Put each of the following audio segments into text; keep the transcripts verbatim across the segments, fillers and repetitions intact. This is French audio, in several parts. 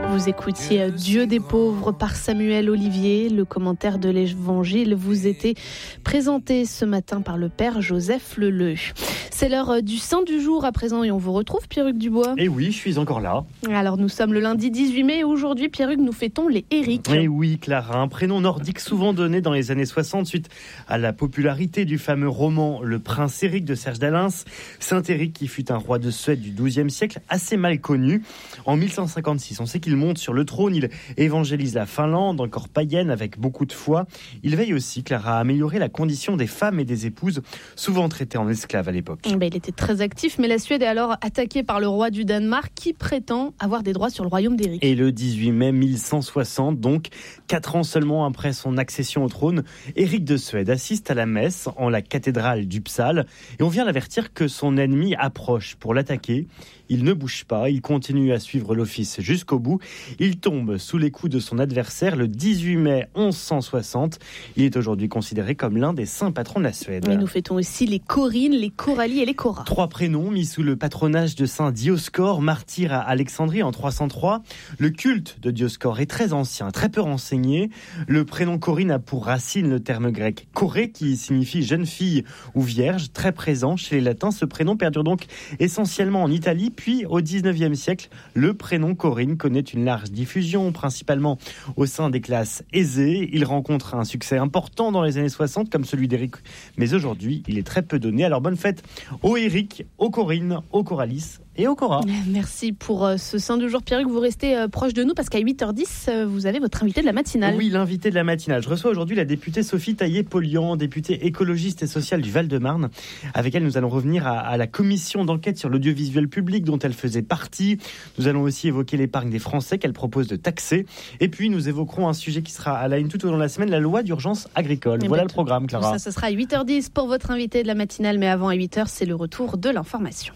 Vous écoutiez Dieu des pauvres par Samuel Olivier. Le commentaire de l'Évangile vous était présenté ce matin par le Père Joseph Leleu. C'est l'heure du Saint du jour à présent et on vous retrouve, Pierre-Hugues Dubois. Et oui, je suis encore là. Alors nous sommes le lundi dix-huit mai et aujourd'hui, Pierre-Hugues, nous fêtons les Éric. Et oui, Clara, un prénom nordique souvent donné dans les années soixante suite à la popularité du fameux roman Le Prince Éric de Serge Dalens. Saint Éric qui fut un roi de Suède du douzième siècle, assez mal connu. En mille cent cinquante-six, on sait qu'il monte sur le trône, il évangélise la Finlande, encore païenne avec beaucoup de foi. Il veille aussi, Clara, à améliorer la condition des femmes et des épouses, souvent traitées en esclaves à l'époque. Ben, il était très actif, mais la Suède est alors attaquée par le roi du Danemark qui prétend avoir des droits sur le royaume d'Éric. Et le dix-huit mai mille cent soixante, donc quatre ans seulement après son accession au trône, Éric de Suède assiste à la messe en la cathédrale d'Uppsala et on vient l'avertir que son ennemi approche pour l'attaquer. Il ne bouge pas, il continue à suivre l'office jusqu'au bout. Il tombe sous les coups de son adversaire le dix-huit mai mille cent soixante. Il est aujourd'hui considéré comme l'un des saints patrons de la Suède. Et nous fêtons aussi les Corines, les Coralie et les Cora. Trois prénoms mis sous le patronage de saint Dioscore, martyr à Alexandrie en trois cent trois. Le culte de Dioscore est très ancien, très peu renseigné. Le prénom Corine a pour racine le terme grec koré, qui signifie jeune fille ou vierge, très présent chez les latins. Ce prénom perdure donc essentiellement en Italie. Puis, au dix-neuvième siècle, le prénom Corinne connaît une large diffusion, principalement au sein des classes aisées. Il rencontre un succès important dans les années soixante, comme celui d'Éric. Mais aujourd'hui, il est très peu donné. Alors, bonne fête aux Éric, aux Corinne, aux Coralis et aux Cora. Merci pour ce Saint du jour, Pierre-Hugues. Vous restez proche de nous parce qu'à huit heures dix, vous avez votre invité de la matinale. Oui, l'invité de la matinale. Je reçois aujourd'hui la députée Sophie Taillé-Polian, députée écologiste et sociale du Val-de-Marne. Avec elle, nous allons revenir à, à la commission d'enquête sur l'audiovisuel public dont elle faisait partie. Nous allons aussi évoquer l'épargne des Français qu'elle propose de taxer. Et puis, nous évoquerons un sujet qui sera à la une tout au long de la semaine, la loi d'urgence agricole. Et voilà ben, le programme, Clara. Ça, ce sera à huit heures dix pour votre invité de la matinale. Mais avant, à huit heures, c'est le retour de l'information.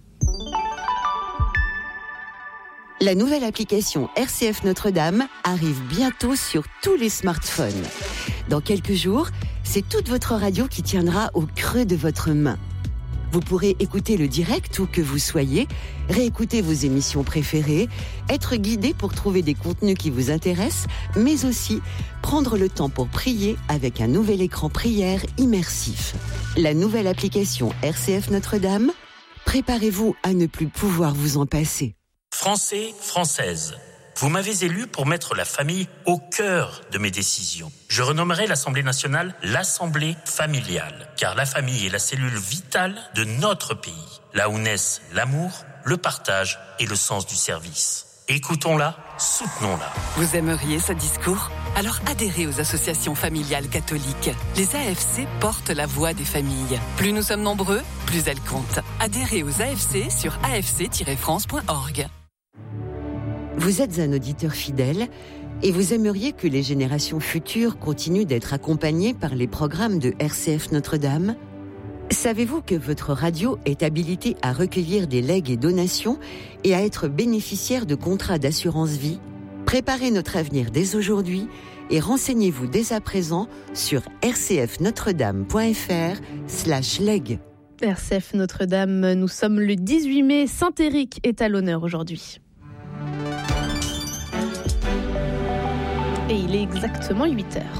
La nouvelle application R C F Notre-Dame arrive bientôt sur tous les smartphones. Dans quelques jours, c'est toute votre radio qui tiendra au creux de votre main. Vous pourrez écouter le direct où que vous soyez, réécouter vos émissions préférées, être guidé pour trouver des contenus qui vous intéressent, mais aussi prendre le temps pour prier avec un nouvel écran prière immersif. La nouvelle application R C F Notre-Dame, préparez-vous à ne plus pouvoir vous en passer. Français, Françaises, vous m'avez élu pour mettre la famille au cœur de mes décisions. Je renommerai l'Assemblée nationale l'Assemblée familiale, car la famille est la cellule vitale de notre pays, là où naissent l'amour, le partage et le sens du service. Écoutons-la, soutenons-la. Vous aimeriez ce discours ? Alors adhérez aux associations familiales catholiques. Les A F C portent la voix des familles. Plus nous sommes nombreux, plus elles comptent. Adhérez aux A F C sur a f c tiret france point org. Vous êtes un auditeur fidèle et vous aimeriez que les générations futures continuent d'être accompagnées par les programmes de R C F Notre-Dame ? Savez-vous que votre radio est habilitée à recueillir des legs et donations et à être bénéficiaire de contrats d'assurance vie ? Préparez notre avenir dès aujourd'hui et renseignez-vous dès à présent sur r c f notre dame point f r slash leg. R C F Notre-Dame, nous sommes le dix-huit mai, Saint-Éric est à l'honneur aujourd'hui. Et il est exactement huit heures.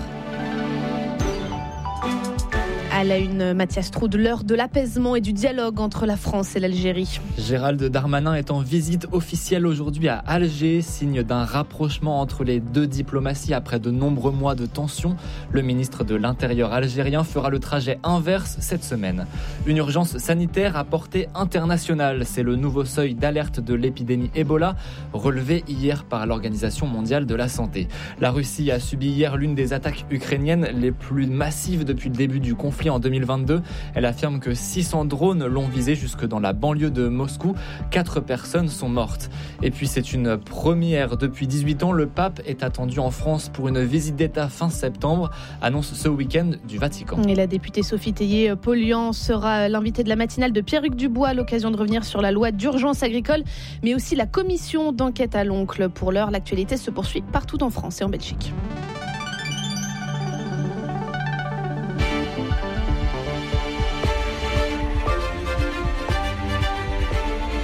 À la une, Mathias Troud, l'heure de l'apaisement et du dialogue entre la France et l'Algérie. Gérald Darmanin est en visite officielle aujourd'hui à Alger, signe d'un rapprochement entre les deux diplomaties après de nombreux mois de tensions. Le ministre de l'Intérieur algérien fera le trajet inverse cette semaine. Une urgence sanitaire à portée internationale, c'est le nouveau seuil d'alerte de l'épidémie Ebola, relevé hier par l'Organisation mondiale de la santé. La Russie a subi hier l'une des attaques ukrainiennes les plus massives depuis le début du conflit en deux mille vingt-deux. Elle affirme que six cents drones l'ont visé jusque dans la banlieue de Moscou. Quatre personnes sont mortes. Et puis c'est une première depuis dix-huit ans. Le pape est attendu en France pour une visite d'État fin septembre, annonce ce week-end du Vatican. Et la députée Sophie Taillé-Polian sera l'invitée de la matinale de Pierre-Hugues Dubois à l'occasion de revenir sur la loi d'urgence agricole, mais aussi la commission d'enquête à l'oncle. Pour l'heure, l'actualité se poursuit partout en France et en Belgique. Nous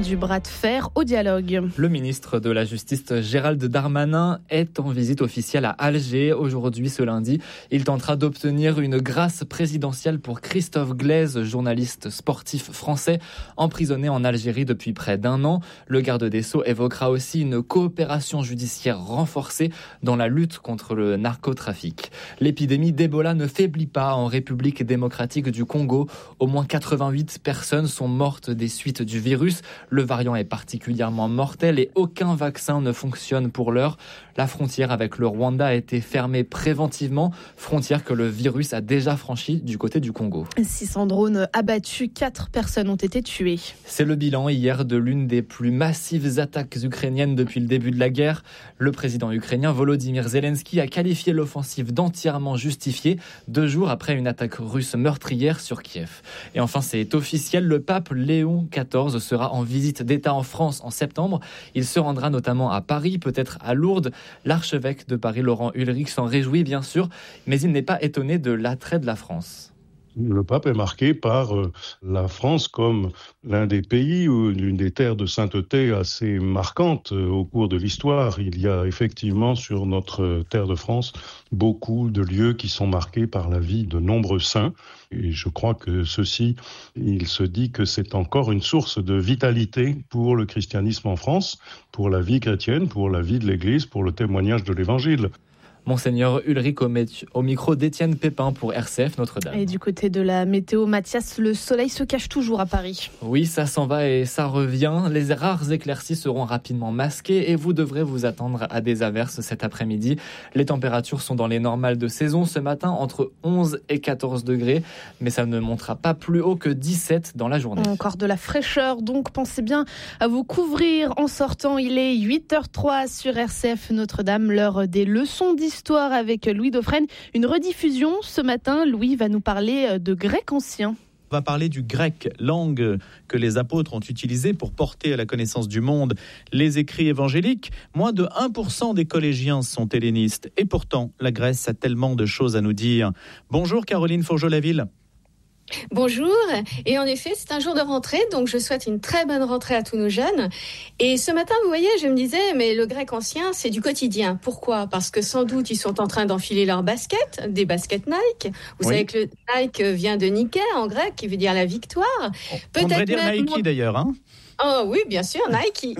du bras de fer au dialogue. Le ministre de la Justice Gérald Darmanin est en visite officielle à Alger. Aujourd'hui, ce lundi, il tentera d'obtenir une grâce présidentielle pour Christophe Glaise, journaliste sportif français, emprisonné en Algérie depuis près d'un an. Le garde des Sceaux évoquera aussi une coopération judiciaire renforcée dans la lutte contre le narcotrafic. L'épidémie d'Ebola ne faiblit pas en République démocratique du Congo. Au moins quatre-vingt-huit personnes sont mortes des suites du virus. Le variant est particulièrement mortel et aucun vaccin ne fonctionne pour l'heure. La frontière avec le Rwanda a été fermée préventivement, frontière que le virus a déjà franchie du côté du Congo. six cents drones abattus, quatre personnes ont été tuées. C'est le bilan hier de l'une des plus massives attaques ukrainiennes depuis le début de la guerre. Le président ukrainien Volodymyr Zelensky a qualifié l'offensive d'entièrement justifiée, deux jours après une attaque russe meurtrière sur Kiev. Et enfin, c'est officiel, le pape Léon quatorze sera en visite d'État en France en septembre. Il se rendra notamment à Paris, peut-être à Lourdes. L'archevêque de Paris, Laurent Ulrich, s'en réjouit bien sûr, mais il n'est pas étonné de l'attrait de la France. Le pape est marqué par euh, la France comme l'un des pays ou l'une des terres de sainteté assez marquantes euh, au cours de l'histoire. Il y a effectivement sur notre terre de France beaucoup de lieux qui sont marqués par la vie de nombreux saints. Et je crois que ceci, il se dit que c'est encore une source de vitalité pour le christianisme en France, pour la vie chrétienne, pour la vie de l'Église, pour le témoignage de l'Évangile. Monseigneur Ulrich au, mé- au micro d'Étienne Pépin pour R C F Notre-Dame. Et du côté de la météo, Mathias, le soleil se cache toujours à Paris. Oui, ça s'en va et ça revient. Les rares éclaircies seront rapidement masquées et vous devrez vous attendre à des averses cet après-midi. Les températures sont dans les normales de saison ce matin, entre onze et quatorze degrés, mais ça ne montera pas plus haut que dix-sept dans la journée. Encore de la fraîcheur, donc pensez bien à vous couvrir en sortant. Il est huit heures trois sur R C F Notre-Dame, l'heure des leçons d'histoire. Histoire avec Louis Dauphren, une rediffusion ce matin. Louis va nous parler de grec ancien. On va parler du grec, langue que les apôtres ont utilisée pour porter à la connaissance du monde les écrits évangéliques. Moins de un pour cent des collégiens sont hellénistes. Et pourtant, la Grèce a tellement de choses à nous dire. Bonjour Caroline Fourgeau-Laville. Bonjour, et en effet c'est un jour de rentrée, donc je souhaite une très bonne rentrée à tous nos jeunes. Et ce matin, vous voyez, je me disais, mais le grec ancien c'est du quotidien. Pourquoi ? Parce que sans doute ils sont en train d'enfiler leurs baskets, des baskets Nike. Vous oui. savez que le Nike vient de Nike en grec, qui veut dire la victoire. On, Peut-être on devrait dire même... Nike d'ailleurs, hein ? Oh oui, bien sûr, Nike.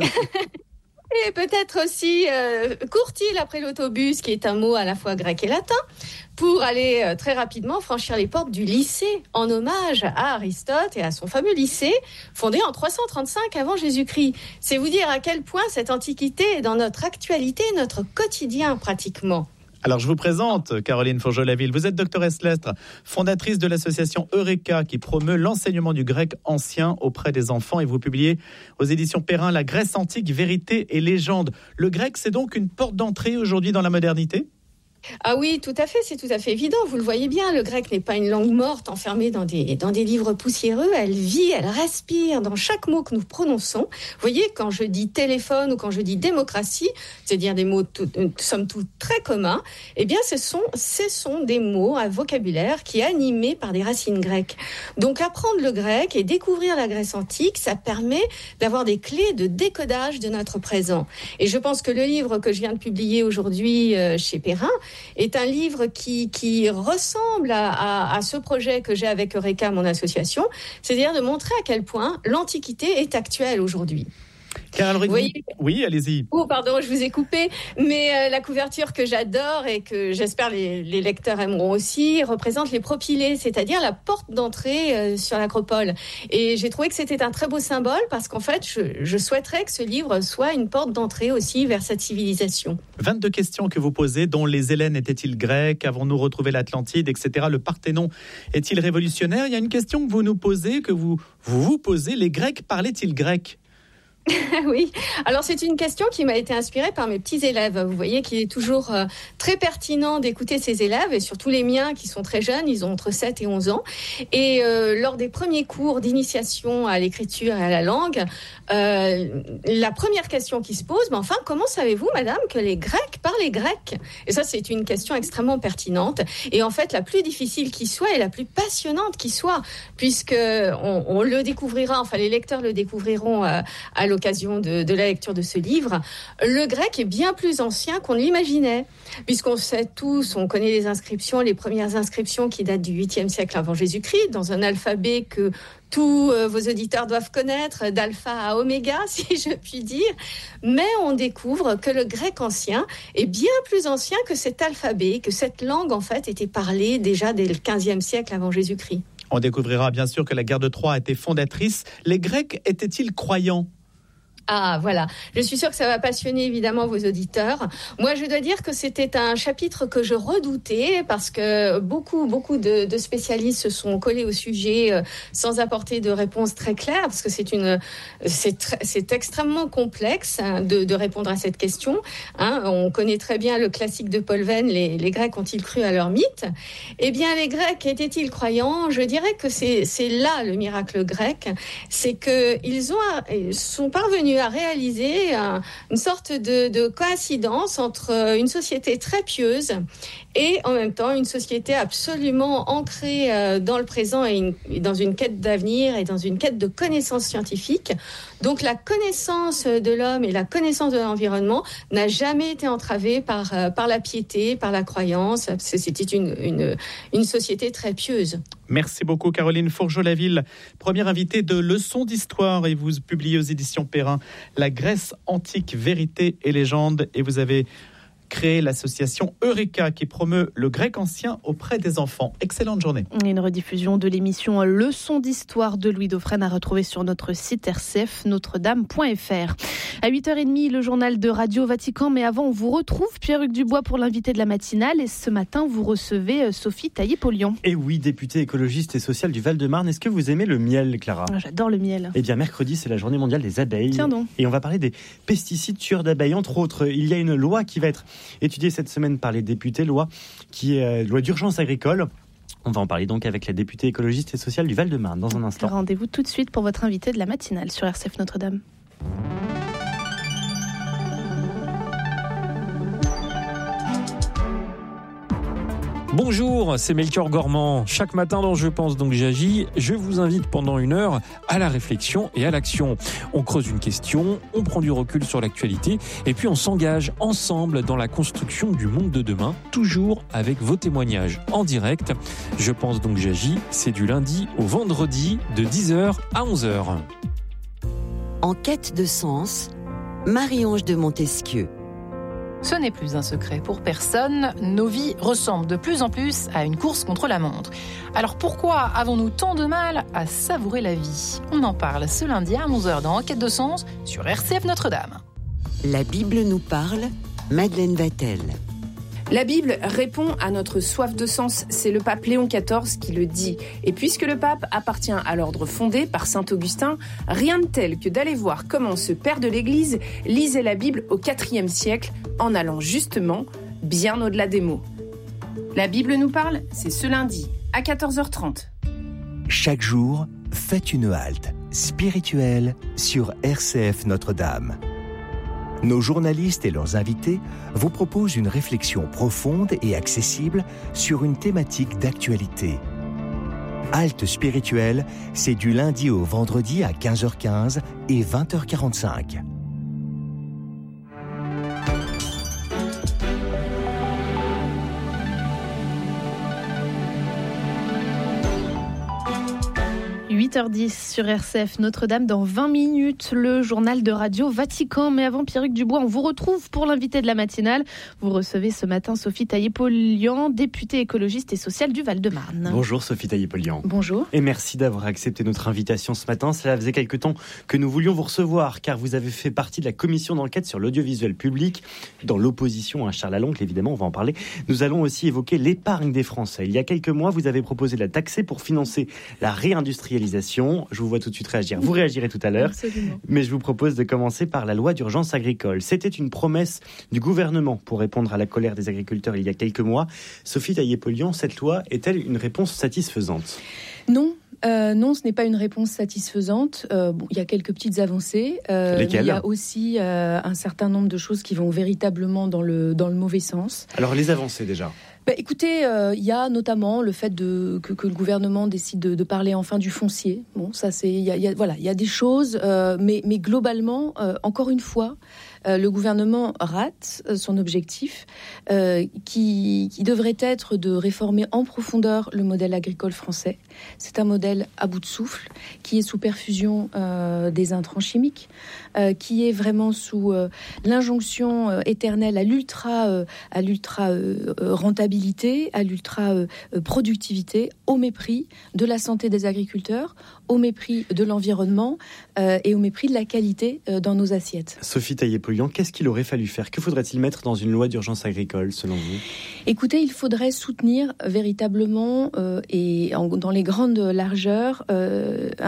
Et peut-être aussi euh, court-il après l'autobus, qui est un mot à la fois grec et latin, pour aller euh, très rapidement franchir les portes du lycée, en hommage à Aristote et à son fameux lycée, fondé en trois cent trente-cinq avant Jésus-Christ. C'est vous dire à quel point cette antiquité est dans notre actualité, notre quotidien pratiquement. Alors, je vous présente Caroline Fourgeau-Laville. Vous êtes doctoresse lettres, fondatrice de l'association Eureka qui promeut l'enseignement du grec ancien auprès des enfants et vous publiez aux éditions Perrin La Grèce antique, vérité et légende. Le grec, c'est donc une porte d'entrée aujourd'hui dans la modernité ? Ah oui, tout à fait, c'est tout à fait évident. Vous le voyez bien, le grec n'est pas une langue morte enfermée dans des, dans des livres poussiéreux. Elle vit, elle respire dans chaque mot que nous prononçons. Vous voyez, quand je dis téléphone ou quand je dis démocratie, c'est-à-dire des mots tout, somme toute très communs, eh bien ce sont, ce sont des mots, un vocabulaire qui est animé par des racines grecques. Donc apprendre le grec et découvrir la Grèce antique, ça permet d'avoir des clés de décodage de notre présent. Et je pense que le livre que je viens de publier aujourd'hui euh, chez Perrin est un livre qui, qui ressemble à, à, à ce projet que j'ai avec Eureka, mon association, c'est-à-dire de montrer à quel point l'Antiquité est actuelle aujourd'hui. Caroline, voyez... oui, allez-y. Oh, pardon, je vous ai coupé, mais euh, la couverture que j'adore et que j'espère les, les lecteurs aimeront aussi représente les propylées, c'est-à-dire la porte d'entrée euh, sur l'Acropole. Et j'ai trouvé que c'était un très beau symbole parce qu'en fait, je, je souhaiterais que ce livre soit une porte d'entrée aussi vers cette civilisation. vingt-deux questions que vous posez, dont les Hellènes étaient-ils grecs ? Avons-nous retrouvé l'Atlantide, et cetera. Le Parthénon est-il révolutionnaire ? Il y a une question que vous nous posez, que vous vous, vous posez, les Grecs parlaient-ils grec ? Oui, alors c'est une question qui m'a été inspirée par mes petits élèves. Vous voyez qu'il est toujours euh, très pertinent d'écouter ces élèves, et surtout les miens qui sont très jeunes, ils ont entre sept et onze ans. Et euh, lors des premiers cours d'initiation à l'écriture et à la langue, euh, la première question qui se pose, mais enfin, comment savez-vous, madame, que les Grecs parlaient grec ? Et ça, c'est une question extrêmement pertinente, et en fait la plus difficile qui soit et la plus passionnante qui soit, puisque on, on le découvrira, enfin les lecteurs le découvriront euh, à l'occasion de, de la lecture de ce livre. Le grec est bien plus ancien qu'on ne l'imaginait, puisqu'on sait tous, on connaît les inscriptions, les premières inscriptions qui datent du huitième siècle avant Jésus-Christ, dans un alphabet que tous euh, vos auditeurs doivent connaître, d'alpha à oméga, si je puis dire. Mais on découvre que le grec ancien est bien plus ancien que cet alphabet, que cette langue, en fait, était parlée déjà dès le quinzième siècle avant Jésus-Christ. On découvrira bien sûr que la guerre de Troie a été fondatrice. Les Grecs étaient-ils croyants ? Ah, voilà. Je suis sûre que ça va passionner évidemment vos auditeurs. Moi, je dois dire que c'était un chapitre que je redoutais parce que beaucoup, beaucoup de, de spécialistes se sont collés au sujet euh, sans apporter de réponse très claire, parce que c'est une, c'est, tr- c'est extrêmement complexe hein, de, de répondre à cette question. Hein. On connaît très bien le classique de Paul Venn, les, les Grecs ont-ils cru à leur mythe ? Eh bien, les Grecs étaient-ils croyants ? Je dirais que c'est, c'est là le miracle grec, c'est qu'ils ont, ils sont parvenus à réaliser un, une sorte de, de coïncidence entre une société très pieuse et en même temps une société absolument ancrée dans le présent et, une, et dans une quête d'avenir et dans une quête de connaissances scientifiques. Donc la connaissance de l'homme et la connaissance de l'environnement n'a jamais été entravée par, par la piété, par la croyance. C'était une, une, une société très pieuse. Merci beaucoup Caroline Fourgeau-Laville, première invitée de Leçons d'Histoire, et vous publiez aux éditions Perrin La Grèce antique, vérité et légende, et vous avez créé l'association Eureka qui promeut le grec ancien auprès des enfants. Excellente journée. Une rediffusion de l'émission Leçons d'Histoire de Louis Dauphren à retrouver sur notre site r c f notre dame point f r. À huit heures trente, le journal de Radio Vatican, mais avant on vous retrouve Pierre-Hugues Dubois pour l'invité de la matinale, et ce matin vous recevez Sophie Taillé-Polian. Et oui, députée écologiste et sociale du Val-de-Marne. Est-ce que vous aimez le miel, Clara ? Ah, j'adore le miel. Eh bien mercredi c'est la journée mondiale des abeilles. Tiens donc. Et on va parler des pesticides tueurs d'abeilles, entre autres. Il y a une loi qui va être étudiée cette semaine par les députés, loi qui est euh, loi d'urgence agricole. On va en parler donc avec la députée écologiste et sociale du Val-de-Marne dans un instant. Rendez-vous tout de suite pour votre invité de la matinale sur R C F Notre-Dame. Bonjour, c'est Melchior Gormand. Chaque matin dans Je pense donc j'agis, je vous invite pendant une heure à la réflexion et à l'action. On creuse une question, on prend du recul sur l'actualité et puis on s'engage ensemble dans la construction du monde de demain, toujours avec vos témoignages en direct. Je pense donc j'agis, c'est du lundi au vendredi de dix heures à onze heures. En quête de sens, Marie-Ange de Montesquieu. Ce n'est plus un secret pour personne, nos vies ressemblent de plus en plus à une course contre la montre. Alors pourquoi avons-nous tant de mal à savourer la vie ? On en parle ce lundi à onze heures dans Enquête de sens sur R C F Notre-Dame. La Bible nous parle, Madeleine Vatel. La Bible répond à notre soif de sens, c'est le pape Léon quatorze qui le dit. Et puisque le pape appartient à l'ordre fondé par saint Augustin, rien de tel que d'aller voir comment ce père de l'Église lisait la Bible au quatrième siècle, en allant justement bien au-delà des mots. La Bible nous parle, c'est ce lundi à quatorze heures trente. Chaque jour, faites une halte spirituelle sur R C F Notre-Dame. Nos journalistes et leurs invités vous proposent une réflexion profonde et accessible sur une thématique d'actualité. Halte spirituelle, c'est du lundi au vendredi à quinze heures quinze et vingt heures quarante-cinq. huit heures dix sur R C F Notre-Dame. Dans vingt minutes, le journal de Radio Vatican. Mais avant, Pierre-Hugues Dubois, on vous retrouve pour l'invité de la matinale. Vous recevez ce matin Sophie Taillé-Polian, députée écologiste et sociale du Val-de-Marne. Bonjour Sophie Taillé-Polian. Bonjour. Et merci d'avoir accepté notre invitation ce matin. Cela faisait quelque temps que nous voulions vous recevoir, car vous avez fait partie de la commission d'enquête sur l'audiovisuel public, dans l'opposition à Charles Laloncle, évidemment, on va en parler. Nous allons aussi évoquer l'épargne des Français. Il y a quelques mois, vous avez proposé de la taxer pour financer la réindustrialisation consommation. Je vous vois tout de suite réagir. Vous réagirez tout à l'heure. Absolument. Mais je vous propose de commencer par la loi d'urgence agricole. C'était une promesse du gouvernement pour répondre à la colère des agriculteurs il y a quelques mois. Sophie Taillé-Polian, cette loi est-elle une réponse satisfaisante ? Non. Euh, non, ce n'est pas une réponse satisfaisante. Euh, bon, il y a quelques petites avancées. Euh, mais il y a aussi euh, un certain nombre de choses qui vont véritablement dans le, dans le mauvais sens. Alors, les avancées déjà ? Bah, écoutez, il euh, y a notamment le fait de, que, que le gouvernement décide de, de parler enfin du foncier. Bon, ça c'est, il y a, y a, voilà, il y a des choses, euh, mais, mais globalement, euh, encore une fois, euh, le gouvernement rate euh, son objectif, euh, qui, qui devrait être de réformer en profondeur le modèle agricole français. C'est un modèle à bout de souffle, qui est sous perfusion euh, des intrants chimiques, euh, qui est vraiment sous euh, l'injonction euh, éternelle à l'ultra, euh, à l'ultra euh, rentabilité, à l'ultra-productivité, au mépris de la santé des agriculteurs, au mépris de l'environnement euh, et au mépris de la qualité euh, dans nos assiettes. Sophie Taillé-Polian, qu'est-ce qu'il aurait fallu faire ? Que faudrait-il mettre dans une loi d'urgence agricole, selon vous ? Écoutez, il faudrait soutenir véritablement euh, et en, dans les grandes largeurs euh,